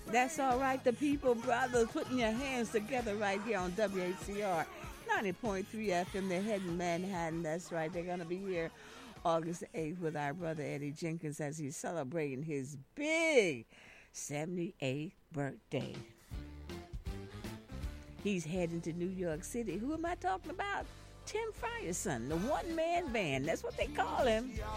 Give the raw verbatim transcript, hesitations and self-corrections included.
That's all right, the people, brothers, putting your hands together right here on W H C R ninety point three F M. They're heading Manhattan. That's right. They're going to be here August eighth with our brother Eddie Jenkins as he's celebrating his big seventy-eighth birthday. He's heading to New York City. Who am I talking about? Tim Frierson, the one-man band. That's what they call him.